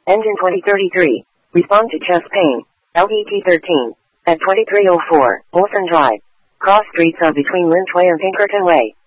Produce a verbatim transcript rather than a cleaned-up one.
Engine twenty thirty-three. Respond to chest pain. L E T thirteen. At twenty-three oh four, Olson Drive. Cross streets are between Lynchway and Pinkerton Way.